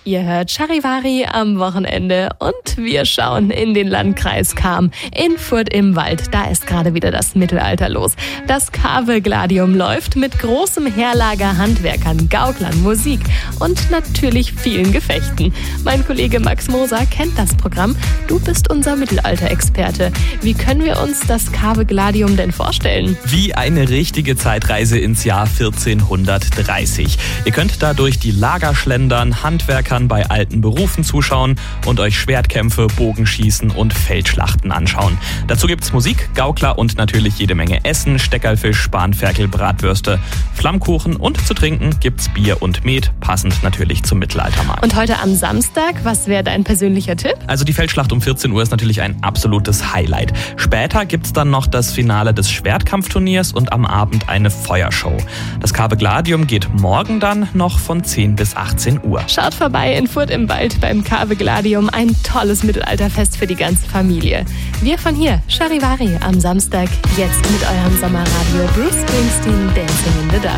Ihr hört Charivari am Wochenende und wir schauen in den Landkreis Cham. In Furth im Wald, da ist gerade wieder das Mittelalter los. Das Kave Gladium läuft mit großem Heerlager, Handwerkern, Gauklern, Musik und natürlich vielen Gefechten. Mein Kollege Max Moser kennt das Programm. Du bist unser Mittelalter-Experte. Wie können wir uns das Kave Gladium denn vorstellen? Wie eine richtige Zeitreise ins Jahr 1430. Ihr könnt da durch die Lager schlendern, Handwerkern bei alten Berufen zuschauen und euch Schwertkämpfe, Bogenschießen und Feldschlachten anschauen. Dazu gibt's Musik, Gaukler und natürlich jede Menge Essen, Steckerlfisch, Spanferkel, Bratwürste, Flammkuchen und zu trinken gibt's Bier und Met, passend natürlich zum Mittelaltermarkt. Und heute am Samstag, was wäre dein persönlicher Tipp? Also die Feldschlacht um 14 Uhr ist natürlich ein absolutes Highlight. Später gibt's dann noch das Finale des Schwertkampfturniers und am Abend eine Feuershow. Das Kave Gladium geht morgen dann noch von 10 bis 18 Uhr. Schaut vorbei in Furth im Wald beim Kave Gladium. Ein tolles Mittelalterfest für die ganze Familie. Wir von hier, Charivari am Samstag, jetzt mit eurem Sommerradio Bruce Springsteen Dancing in the Dark.